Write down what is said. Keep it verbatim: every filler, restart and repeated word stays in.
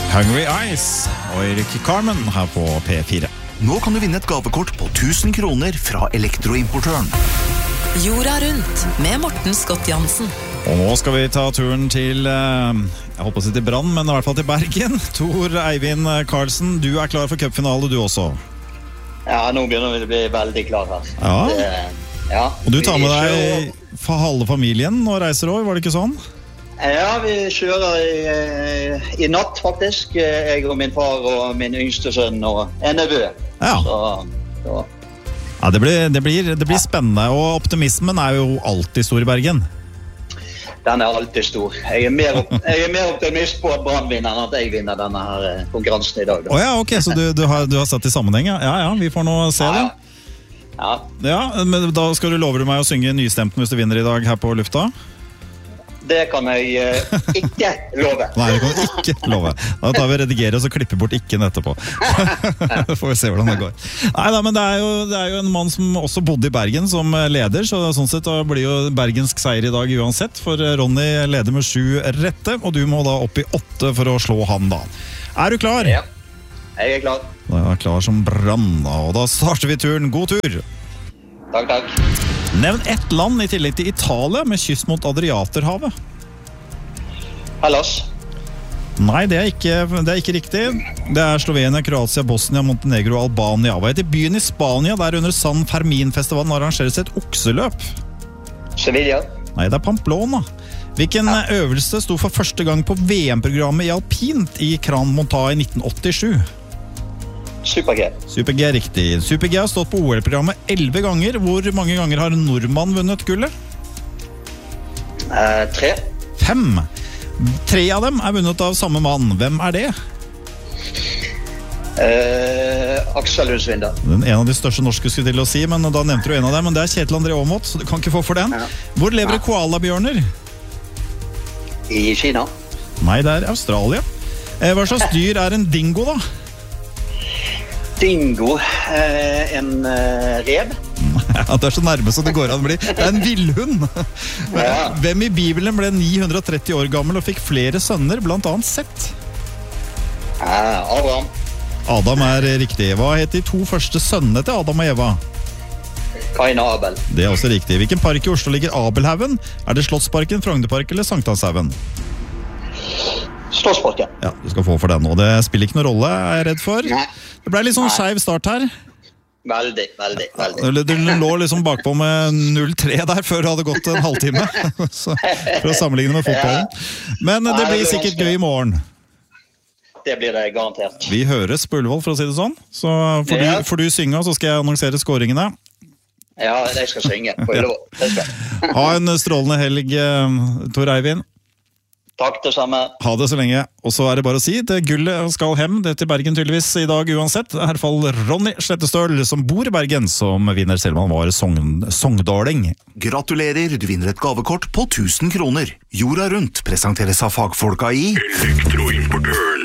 Hungry Eyes og Erik Carmen her på P fire. Nå kan du vinne et gavekort på tusen kroner fra elektroimportøren. Jorda rundt med Morten Scott Jansen. Og nå skal vi ta turen til, jeg håper å si til Brann, men i hvert fall til Bergen. Tor Eivind Karlsen, du er klar for cupfinale du også? Ja, nå begynner vi å bli veldig klar her. Ja. Det, ja. Og du tar med deg for halve familien og reiser over, var det ikke sånn? Ja, vi kjører i, i natt faktisk. Jeg og min far og min yngste sønn og en nevø. Ja. Så, så. Ja, det blir, det, blir, det blir spennende, og optimismen er jo alltid stor i Bergen. Den er alltid stor. Jeg er mer, jeg er mer optimist på at Brann vinner enn at jeg vinner denne her konkurransen i dag. Å ja, ok, så du, du, har, du har satt i sammenheng, ja? Ja, ja, vi får nå se det. Ja. Ja, men da skal du love meg å synge nystemten hvis du vinner i dag her på lufta? Det kan jeg uh, ikke love. Nei, det kan du ikke love. Da tar vi redigere og så klipper bort ikke etterpå. Da får vi se hvordan det går. Neida, men det er, jo, det er jo en mann som også bodde i Bergen som leder, så sånn sett da blir jo bergensk seier i dag uansett, for Ronny leder med sju rette, og du må da opp i åtte for å slå han da. Er du klar? Ja, jeg er klar. Da er jeg klar som brann, og da starter vi turen. God tur! Takk, takk. Nevn ett land i tillegg til Italia med kyst mot Adriaterhavet. Hellas. Nei, det er, ikke, det er ikke riktig. Det er Slovenia, Kroatia, Bosnia, Montenegro og Albania. Hva heter byen i Spania der under San Fermin-festivalen arrangeres et okseløp? Sevilla. Nei, det er Pamplona. Hvilken ja. øvelse sto for første gang på V M-programmet i alpint i Crans-Montà i nitten åttisju? Super-G. Super-G er riktig. Super-G har stått på O L-programmet elleve ganger. Hvor mange ganger har en nordmann vunnet gullet? Uh, tre. Fem. Tre av dem er vunnet av samme mann. Hvem er det? Uh, Aksel Lundsvindal. En av de største norske skulle til å si, men da nevnte du en av dem. Men det er Kjetil André Aamodt, så du kan ikke få for den. Ja. Hvor lever ja. koalabjørner? I Kina. Nei, det er Australia. Hva slags dyr er en dingo da? Dingo, eh, en eh, rev. Ja, det er så nærme som det går an å bli. Det er en villhund. Ja. Hvem i Bibelen ble ni hundre og tretti år gammel og fikk flere sønner, blant annet Seth? Ja, Abraham. Adam er riktig. Hva heter de to første sønnene til Adam og Eva? Kain og Abel. Det er også riktig. Hvilken park i Oslo ligger Abelhaugen? Er det Slottsparken, Frognerpark eller Sankthanshaugen? Slottsparken. Ja, du skal få for den nå. Det spiller ikke noen rolle, er jeg redd for. Nei. Det ble litt sånn skeiv start her. Veldig, veldig, veldig. Du lå liksom bakpå med null tre der før det hadde gått en halvtime. Så, for å sammenligne med fotballen. Men det blir sikkert gøy i morgen. Det blir det garantert. Vi høres på Ullevål, for å si det sånn. Så får, ja. du, får du synge, så skal jeg annonsere skåringene. Ja, jeg skal synge på Ullevål. Det skal. Ha en strålende helg, Tor Eivind. Takk, det samme. Ha det så lenge. Og så er det bare å si, det gullet skal hjem, det til Bergen tydeligvis i dag uansett. I hvert fall Ronny Slettestøl, som bor i Bergen, som vinner selv om han var sogn, sogndåling. Gratulerer, du vinner et gavekort på tusen kroner. Jorda rundt presenteres av fagfolka i Elektroimportøren.